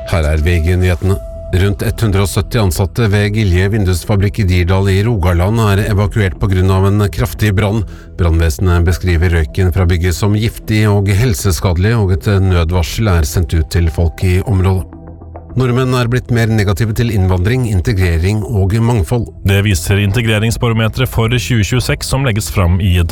Her VG-nyhetene. Rundt 170 ansatte ved Gilje Vindusfabrikk i Dirdal i Rogaland evakuert på grunn av en kraftig brann. Brannvesenet beskriver røyken fra bygget som giftig og helseskadelig, og et nødvarsel sendt ut til folk i området. Nordmenn blitt mer negative til innvandring, integrering og mangfold. Det viser integreringsbarometeret for 2026 som legges fram i dag.